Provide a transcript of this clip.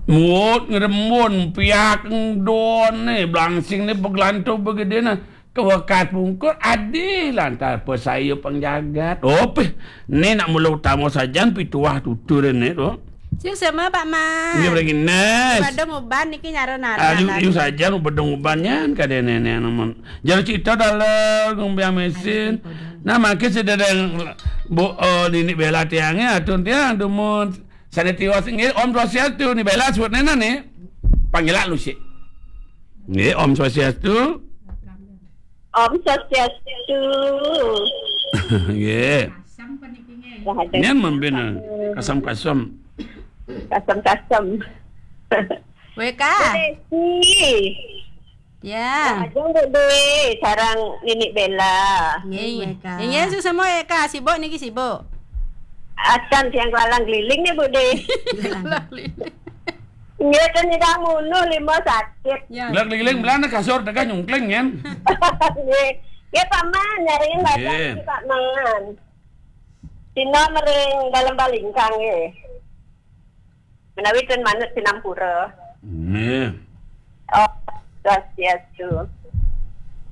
Mut ngerembun piak don ni blangsing ni peglantu begede na kewakat bungkur adil lantar pesaya pengjagat. Oh ni nak mula utama saja pituah tutur ni tu. Siu sama Pak Man. Ni lagi nes. Badang uban niki nyaro-naro. Ayu saja nu bedong ubannya kade nenek namun. Jadi cerita dalam ngombe mesin. Nah makin sedang ini bela tiangnya atun tiang dumun sanitiwas ini Om Swastiastu ni bela sebut nena ni panggilan lu sih. Ni Om Swastiastu. Om Swastiastu. Ye. Nian membina kasam-kasam. Kasam-kasam. WK. Ya. Ajang deh sarang Nini Bella. Iya su semua WK sibuk niki sibuk. Acan tiang lalang keliling nih Bude. Nggih kan nyedang munu lima sakit. Gelak keliling belana kasur tega nyungkleng kan. Nggih Pak Man nyariin badan si Pak Man. Dina mering dalam balingkang nggih. Menawi ten manut sinampura. Nih. Oh, Swastiastu.